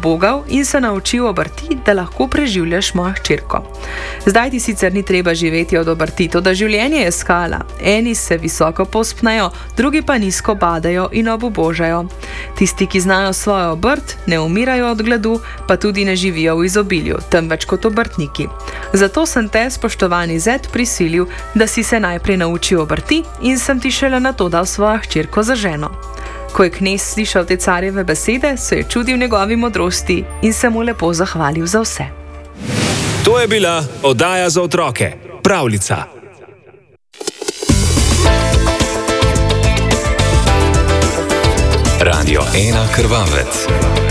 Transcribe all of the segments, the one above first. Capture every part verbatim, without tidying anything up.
ubogal in se naučil obrti, da lahko preživljaš mojo hčerko. Zdaj ti sicer ni treba živeti od obrti, toda življenje je skala. Eni se visoko povzpnejo, drugi pa nizko padajo in obubožajo. Tisti, ki znajo svojo obrt, ne umirajo od gladu, pa tudi ne živijo v izobilju, temveč kot obrtniki. Zato sem te, spoštovani zet, prisilil, da si se najprej naučil obrti in sem ti šele nato dal svojo hčerko za ženo. Ko je knez slišal te carjeve besede, se je čudil njegovi modrosti in se mu lepo zahvalil za vse. To je bila oddaja za otroke, Pravljica. Radio ena Krvavec.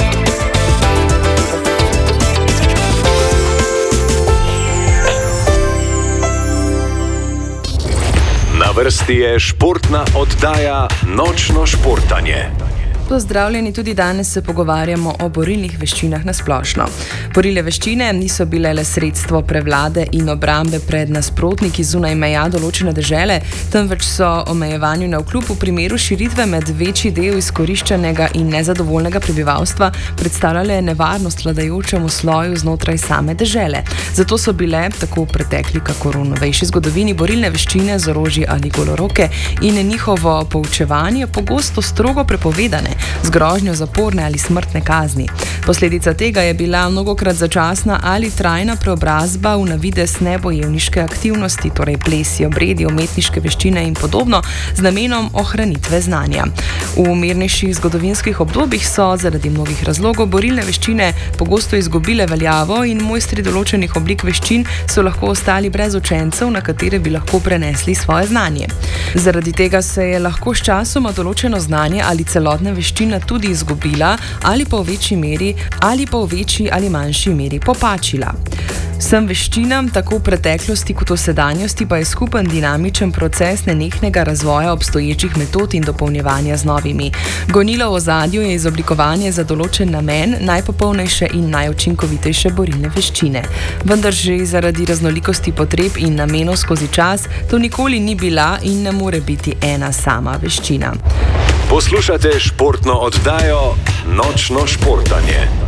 Na vrsti je športna oddaja Nočno športanje. Pozdravljeni, tudi danes se pogovarjamo o borilnih veščinah na splošno. Borilne veščine niso bile le sredstvo prevlade in obrambe pred nasprotniki zunaj meja določene dežele, temveč so omejevanju navkljub v primeru širitve med večji del izkoriščenega in nezadovoljnega prebivalstva predstavljale nevarnost vladajočemu sloju znotraj same dežele. Zato so bile, tako v pretekli kakor v novejši zgodovini, borilne veščine z orožji ali goloroke in njihovo poučevanje pogosto strogo prepovedane, z grožnjo zaporne ali smrtne kazni. Posledica tega je bila mnogokrat začasna ali trajna preobrazba v navidez nebojevniške aktivnosti, torej plesi, obredi, umetniške veščine in podobno, z namenom ohranitve znanja. V mirnejših zgodovinskih obdobjih so zaradi mnogih razlogov borilne veščine pogosto izgubile veljavo in mojstri določenih oblik veščin so lahko ostali brez učencev, na katere bi lahko prenesli svoje znanje. Zaradi tega se je lahko s časoma določeno znanje ali celotne veščina tudi izgubila ali pa v večji meri ali pa v večji ali manjši meri popačila. Vsem veščinam, tako v preteklosti kot v sedanjosti, pa je skupen dinamičen proces nenehnega razvoja obstoječih metod in dopolnjevanja z novimi. Gonilo v ozadju je izoblikovanje za določen namen najpopolnejše in najučinkovitejše borilne veščine. Vendar že zaradi raznolikosti potreb in namenov skozi čas to nikoli ni bila in ne more biti ena sama veščina. Poslušate športno oddajo Nočno športanje.